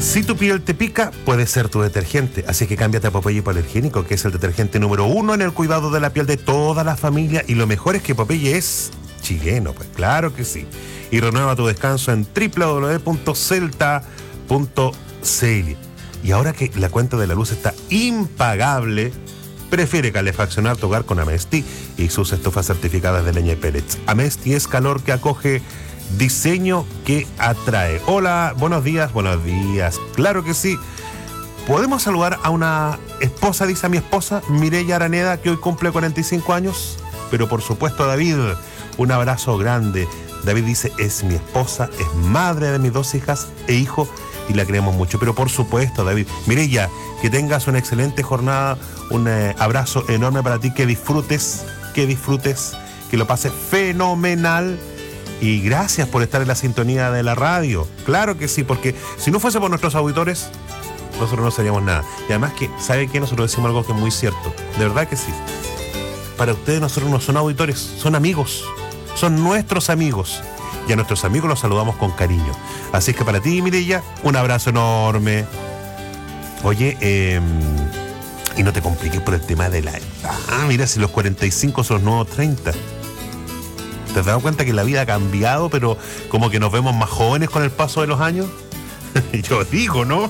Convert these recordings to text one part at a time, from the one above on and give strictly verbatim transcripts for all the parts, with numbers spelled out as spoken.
Si tu piel te pica, puede ser tu detergente. Así que cámbiate a Popeye Hipoalergénico, que es el detergente número uno en el cuidado de la piel de toda la familia. Y lo mejor es que Popeye es chileno, pues claro que sí. Y renueva tu descanso en doble u doble u doble u punto celta punto c l. Y ahora que la cuenta de la luz está impagable, prefiere calefaccionar tu hogar con Amesti y sus estufas certificadas de leña y pellets. Amesti es calor que acoge, diseño que atrae. Hola, buenos días, buenos días. Claro que sí. ¿Podemos saludar a una esposa, dice a mi esposa, Mireya Araneda, que hoy cumple cuarenta y cinco años? Pero por supuesto, David, un abrazo grande. David dice, es mi esposa, es madre de mis dos hijas e hijo, y la queremos mucho. Pero por supuesto, David, Mireya, que tengas una excelente jornada, un eh, abrazo enorme para ti, que disfrutes, que disfrutes, que lo pases fenomenal. Y gracias por estar en la sintonía de la radio. Claro que sí, porque si no fuese por nuestros auditores, nosotros no seríamos nada. Y además que, ¿sabe qué? Nosotros decimos algo que es muy cierto. De verdad que sí. Para ustedes nosotros no son auditores, son amigos. Son nuestros amigos. Y a nuestros amigos los saludamos con cariño. Así es que para ti, Mireya, un abrazo enorme. Oye, eh, y no te compliques por el tema de la edad. Ah, mira, si los cuarenta y cinco son los nuevos treinta. ¿Te has dado cuenta que la vida ha cambiado, pero como que nos vemos más jóvenes con el paso de los años? Yo digo, ¿no?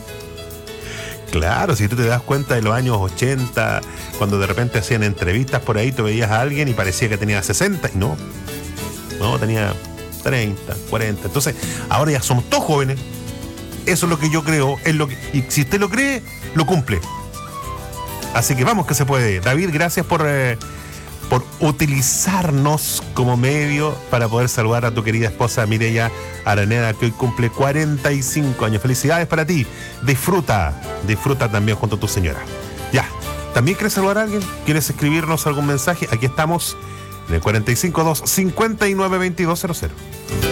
Claro, si tú te das cuenta de los años ochenta, cuando de repente hacían entrevistas por ahí, tú veías a alguien y parecía que tenía sesenta, y no, no, tenía treinta, cuarenta. Entonces, ahora ya somos todos jóvenes. Eso es lo que yo creo, es lo que, y si usted lo cree, lo cumple. Así que vamos que se puede. David, gracias por... Eh, por utilizarnos como medio para poder saludar a tu querida esposa Mireya Araneda, que hoy cumple cuarenta y cinco años. Felicidades para ti. Disfruta, disfruta también junto a tu señora. Ya, ¿también quieres saludar a alguien? ¿Quieres escribirnos algún mensaje? Aquí estamos en el cuarenta y cinco dos cincuenta y nueve veintidós cero cero.